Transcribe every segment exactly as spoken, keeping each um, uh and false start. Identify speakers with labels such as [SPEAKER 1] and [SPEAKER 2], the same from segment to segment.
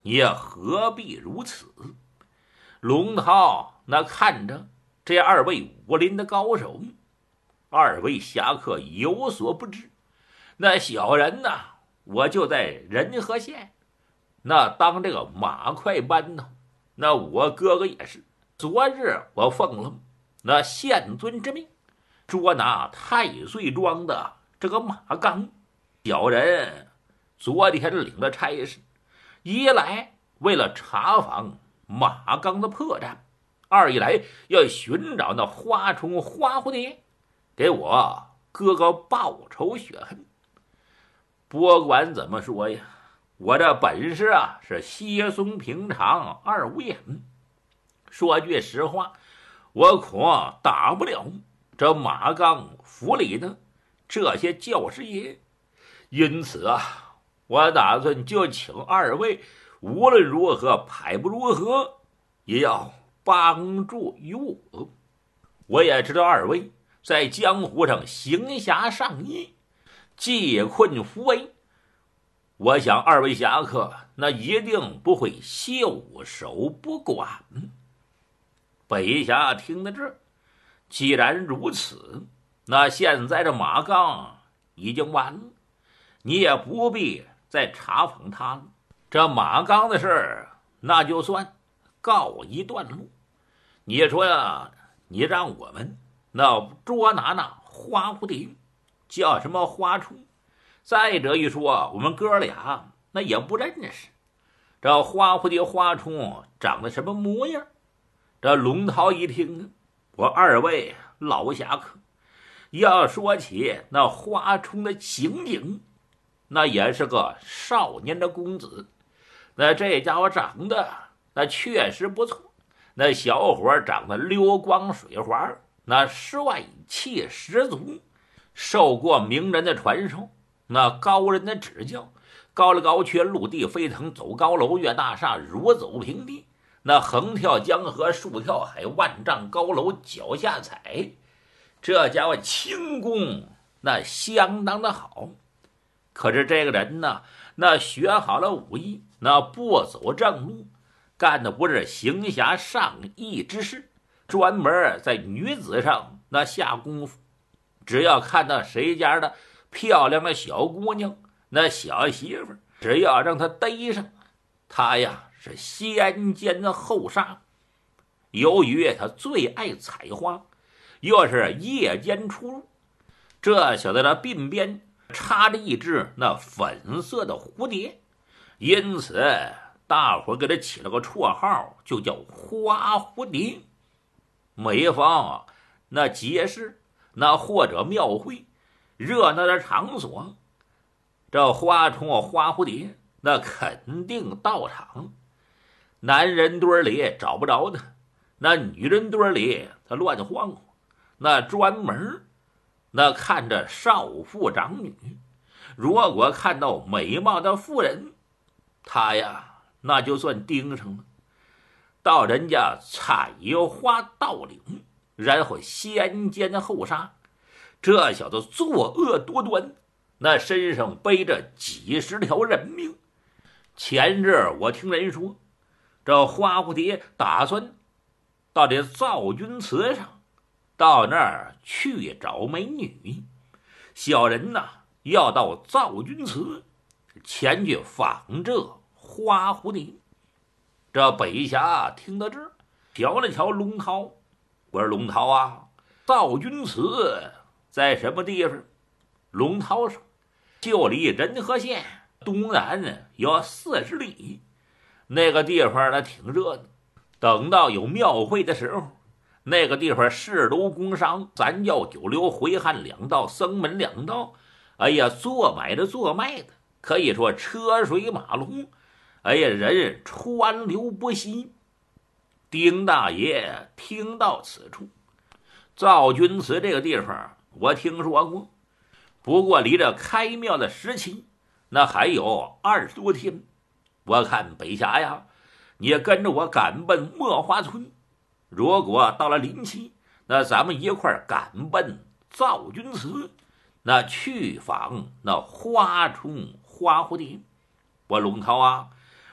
[SPEAKER 1] 也何必如此？龙涛那看着这二位武林的高手，二位侠客有所不知，那小人呐，我就在仁和县那当这个马快班头，那我哥哥也是。昨日我奉了那县尊之命，捉拿太岁庄的这个马刚。小人昨天领了差事，一来为了查访马刚的破绽，二一来要寻找那花虫花蝴蝶，给我哥哥报仇雪恨。不管怎么说呀，我这本事啊是稀松平常，二无眼。说句实话，我恐打不了这马刚府里的这些教师爷，因此啊，我打算就请二位无论如何排不如何，也要帮助于我。我也知道二位在江湖上行侠仗义，济困扶危，我想二位侠客那一定不会袖手不管。北侠听得这，既然如此，那现在这马刚已经完了，你也不必再查访他了。这马刚的事儿，那就算告一段落。你说呀，你让我们那捉拿那花蝴蝶，叫什么花虫？再者一说，我们哥俩那也不认识，这花蝴蝶花虫长得什么模样？这龙涛一听，我二位老侠客要说起那花虫的情景，那也是个少年的公子，那这家伙长得那确实不错，那小伙长得溜光水滑，那帅气十足，受过名人的传授，那高人的指教，高了高却陆地飞腾，走高楼越大厦，如走平地，那横跳江河，竖跳海，万丈高楼脚下踩，这家伙轻功那相当的好。可是这个人呢，那学好了武艺，那不走正路，干的不是行侠仗义之事，专门在女子上那下功夫。只要看到谁家的漂亮的小姑娘，那小媳妇，只要让他逮上，他呀是先奸后杀。由于他最爱采花，又是夜间出入，这小子的鬓边插着一只那粉色的蝴蝶，因此大伙给他起了个绰号，就叫花蝴蝶。每逢那节事，那或者庙会热闹的场所，这花虫花蝴蝶那肯定到场。男人堆里找不着他，那女人堆里他乱晃晃，那专门那看着少妇长女，如果看到美貌的妇人，他呀那就算盯上了，到人家采花盗领，然后先奸后杀。这小子作恶多端，那身上背着几十条人命。前日我听人说，这花蝴蝶打算到这造军祠上，到那儿去找美女。小人呐要到造军祠前去访这花蝴蝶。这北侠听到这儿，瞧了瞧龙涛，我说龙涛啊，造军祠在什么地方？龙涛说，就离仁和县东南有四十里，那个地方呢挺热闹。等到有庙会的时候，那个地方市楼工商，三教九流，回汉两道，僧门两道，哎呀，做买的做卖的，可以说车水马龙，哎呀，人川流不息。丁大爷听到此处，造军祠这个地方我听说过，不过离这开庙的时期那还有二十多天。我看北侠呀，你跟着我赶奔墨花村，如果到了临期，那咱们一块儿赶奔造军祠，那去访那花虫花蝴蝶。我龙涛啊，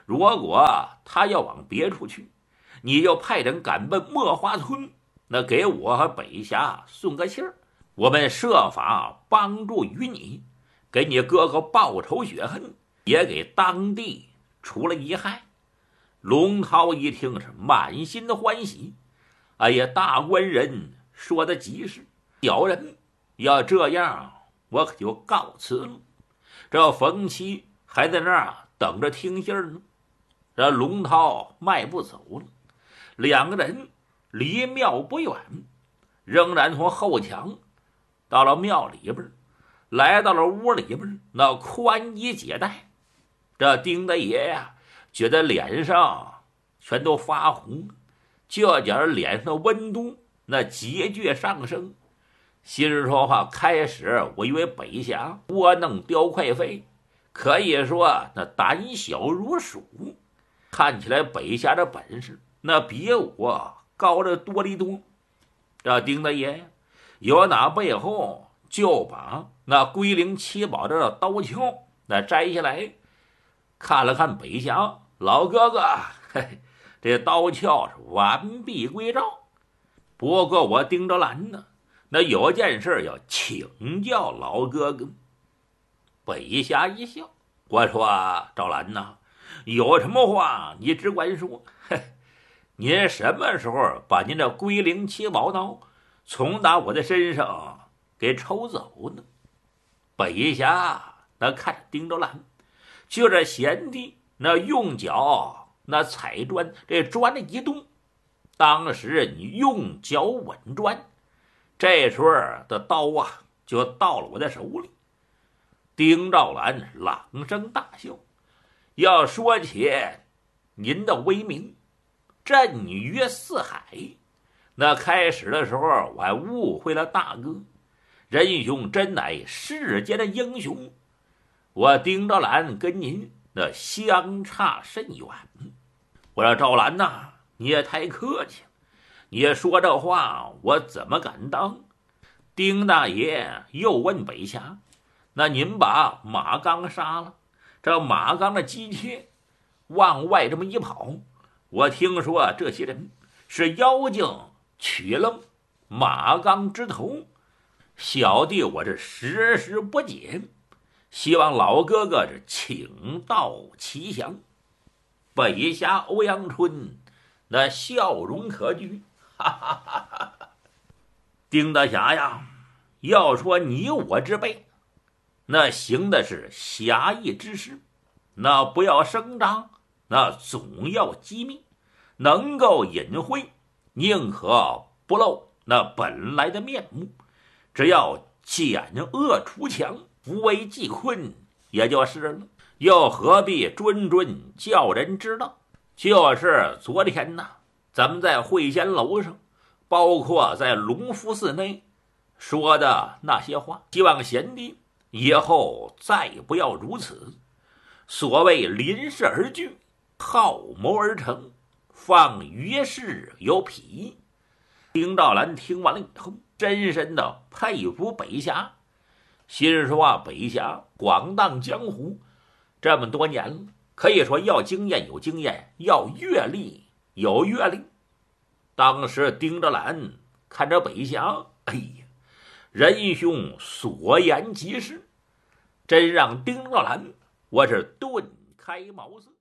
[SPEAKER 1] 如果他要往别处去，你就派人赶奔墨花村，那给我和北峡送个信儿，我们设法帮助于你，给你哥哥报仇雪恨，也给当地除了一害。龙涛一听是满心的欢喜，哎呀，大官人说的极是，小人要这样，我可就告辞了。这冯七还在那儿等着听信儿呢。这龙涛迈步走了，两个人离庙不远，仍然从后墙到了庙里边，来到了屋里边，那宽衣解带。这丁大爷呀，觉得脸上全都发红，这点脸上的温度那急剧上升。心里说话，开始我以为北峡窝囊雕快飞，可以说那胆小如鼠，看起来北峡的本事那比我高得多得多。这丁大爷有哪背后就把那龟灵七宝的刀鞘那摘下来，看了看北峡老哥哥，嘿，这刀鞘是完璧归赵。不过我丁着兰呢，那有件事要请教老哥哥。北峡一笑，我说赵兰呐，有什么话你只管说。嘿，您什么时候把您这龟灵七宝刀从打我的身上给抽走呢？北峡那看丁着兰，就这贤弟那用脚那踩砖，这砖的一动，当时你用脚稳砖，这时候的刀啊就到了我的手里。丁兆兰朗声大笑，要说起您的威名，震于四海，那开始的时候我还误会了大哥，仁兄真乃世间的英雄，我丁兆兰跟您那相差甚远。我说赵兰呐，你也太客气了，你说这话我怎么敢当？丁大爷又问北峡，那您把马刚杀了，这马刚的姬妾往外这么一跑，我听说这些人是妖精取了马刚之头，小弟我这时时不解，希望老哥哥是请道奇详。北峡欧阳春那笑容可掬，哈哈哈哈哈！丁大侠呀，要说你我之辈，那行的是侠义之事，那不要声张，那总要机密，能够隐晦，宁可不露那本来的面目，只要减恶除强，扶危济困，也就是了。又何必谆谆叫人知道？就是昨天呢，咱们在会仙楼上，包括在隆福寺内说的那些话，希望贤弟以后再不要如此。所谓临事而惧，好谋而成，放于事有匹。丁兆兰听完了以后，深深的佩服北峡，心说啊，北峡广荡江湖这么多年了，可以说要经验有经验，要阅历有阅历。当时丁着兰看着北峡，哎呀，仁兄所言极是，真让丁着兰我是顿开茅塞。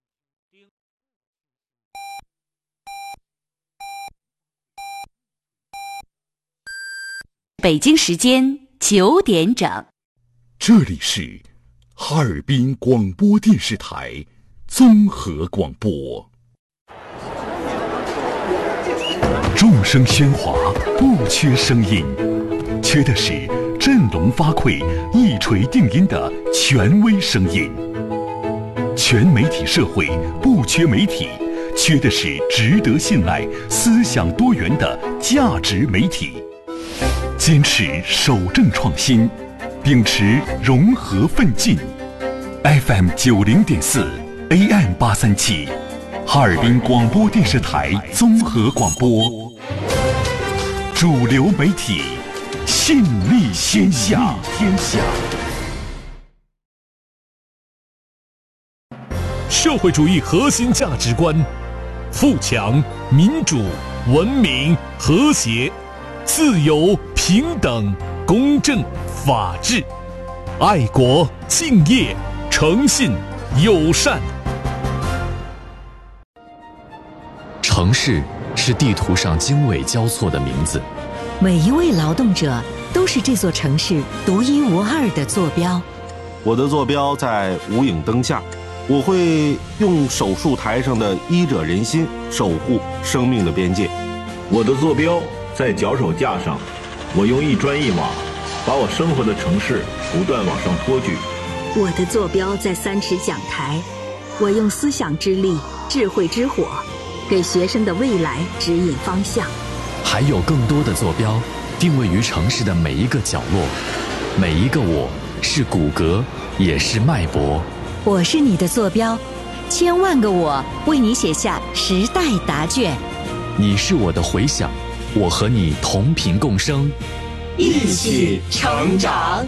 [SPEAKER 2] 北京时间九点整，
[SPEAKER 3] 这里是哈尔滨广播电视台综合广播。众声喧哗，不缺声音，缺的是振聋发聩、一锤定音的权威声音。全媒体社会不缺媒体，缺的是值得信赖、思想多元的价值媒体。坚持守正创新，秉持融合奋进。F M 九零点四 A M 八三七，哈尔滨广播电视台综合广播，主流媒体，信力天下。天下。
[SPEAKER 4] 社会主义核心价值观：富强、民主、文明、和谐、自由、平等、公正、法治、爱国、敬业、诚信、友善。
[SPEAKER 5] 城市是地图上经纬交错的名字，
[SPEAKER 2] 每一位劳动者都是这座城市独一无二的坐标。
[SPEAKER 6] 我的坐标在无影灯下，我会用手术台上的医者仁心守护生命的边界。
[SPEAKER 7] 我的坐标在脚手架上，我用一砖一瓦把我生活的城市不断往上托举。
[SPEAKER 8] 我的坐标在三尺讲台，我用思想之力、智慧之火给学生的未来指引方向。
[SPEAKER 5] 还有更多的坐标定位于城市的每一个角落，每一个我是骨骼，也是脉搏。
[SPEAKER 2] 我是你的坐标，千万个我为你写下时代答卷。
[SPEAKER 5] 你是我的回响，我和你同频共生，
[SPEAKER 2] 一起成长。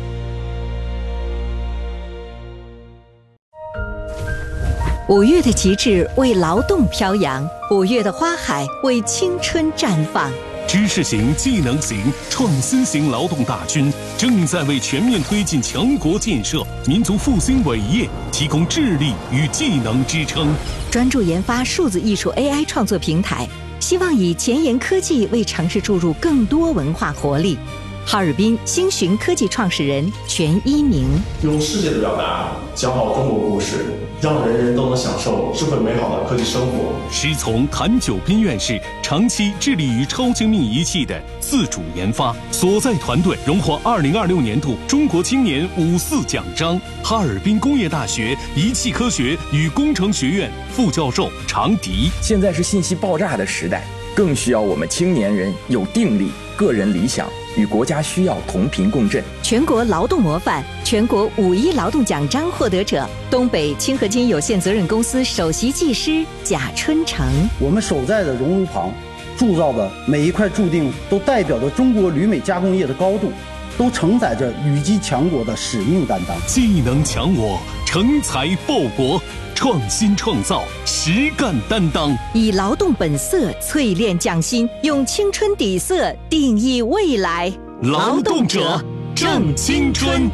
[SPEAKER 2] 五月的旗帜为劳动飘扬，五月的花海为青春绽放。
[SPEAKER 4] 知识型、技能型、创新型劳动大军正在为全面推进强国建设、民族复兴伟业提供智力与技能支撑。
[SPEAKER 2] 专注研发数字艺术 A I 创作平台，希望以前沿科技为城市注入更多文化活力。哈尔滨星寻科技创始人全一鸣，
[SPEAKER 9] 用世界的表达讲好中国故事，让人人都能享受智慧美好的科技生活。
[SPEAKER 4] 师从谭九斌院士长期致力于超精密仪器的自主研发，所在团队荣获二零二六年度中国青年五四奖章。哈尔滨工业大学仪器科学与工程学院副教授常迪，
[SPEAKER 10] 现在是信息爆炸的时代，更需要我们青年人有定力、个人理想，与国家需要同频共振。
[SPEAKER 2] 全国劳动模范、全国五一劳动奖章获得者，东北清合金有限责任公司首席技师贾春成。
[SPEAKER 11] 我们守在的熔炉旁铸造的每一块铸锭，都代表着中国铝镁加工业的高度，都承载着狙击强国的使命担当。
[SPEAKER 4] 技能强我，成才报国，创新创造，实干担当，
[SPEAKER 2] 以劳动本色淬炼匠心，用青春底色定义未来。
[SPEAKER 4] 劳动者正青春。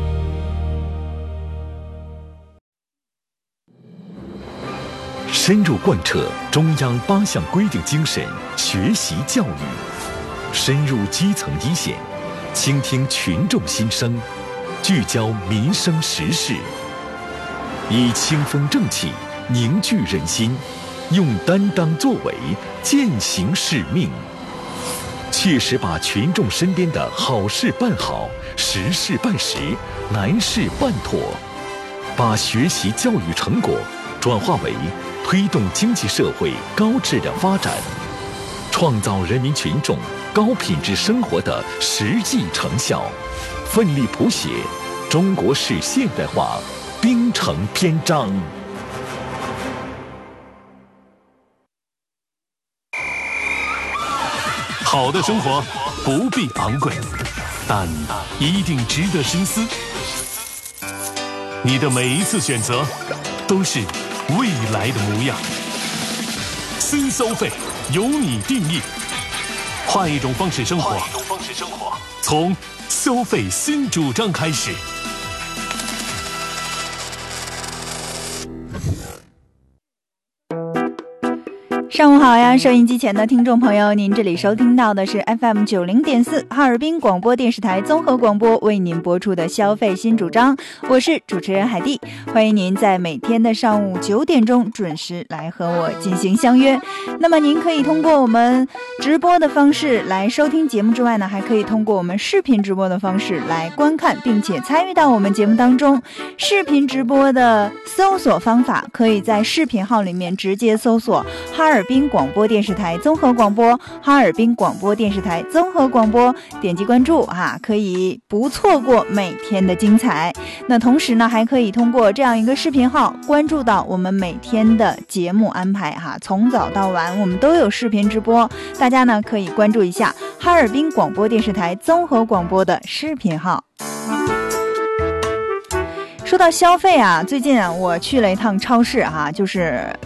[SPEAKER 3] 深入贯彻中央八项规定精神学习教育，深入基层一线，倾听群众心声，聚焦民生时事，以清风正气凝聚人心，用担当作为践行使命，切实把群众身边的好事办好，实事办实，难事办妥，把学习教育成果转化为推动经济社会高质量发展，创造人民群众高品质生活的实际成效，奋力谱写中国式现代化兵程篇章。
[SPEAKER 4] 好的生活不必昂贵，但一定值得深思。你的每一次选择都是未来的模样。新消费由你定义，换一种方式生活，从消费新主张开始。
[SPEAKER 12] 上午好呀，收音机前的听众朋友，您这里收听到的是 F M 九零点四 哈尔滨广播电视台综合广播为您播出的消费新主张，我是主持人海蒂，欢迎您在每天的上午九点钟准时来和我进行相约。那么您可以通过我们直播的方式来收听节目之外呢，还可以通过我们视频直播的方式来观看并且参与到我们节目当中。视频直播的搜索方法可以在视频号里面直接搜索哈尔滨广播电视台综合广播，哈尔滨广播电视台综合广播，点击关注啊，可以不错过每天的精彩。那同时呢，还可以通过这样一个视频号关注到我们每天的节目安排哈，从早到晚我们都有视频直播，大家呢可以关注一下哈尔滨广播电视台综合广播的视频号。说说到消费啊，最近啊我去了一趟超市哈、啊，就是